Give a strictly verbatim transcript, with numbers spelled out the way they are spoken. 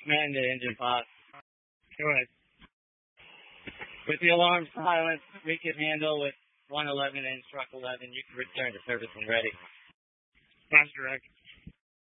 Man to engine pop. Go ahead. With the alarm silent, we can handle with one eleven and truck eleven. You can return to service when ready. That's direct.